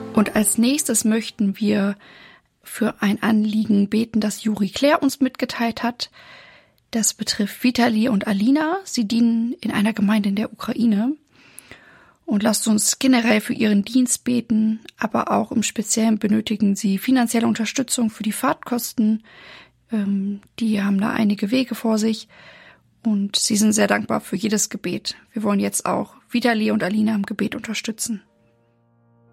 Und als nächstes möchten wir für ein Anliegen beten, das Juri Claire uns mitgeteilt hat. Das betrifft Vitali und Alina. Sie dienen in einer Gemeinde in der Ukraine. Und lasst uns generell für ihren Dienst beten, aber auch im Speziellen benötigen sie finanzielle Unterstützung für die Fahrtkosten. Die haben da einige Wege vor sich und sie sind sehr dankbar für jedes Gebet. Wir wollen jetzt auch Vitali und Alina im Gebet unterstützen.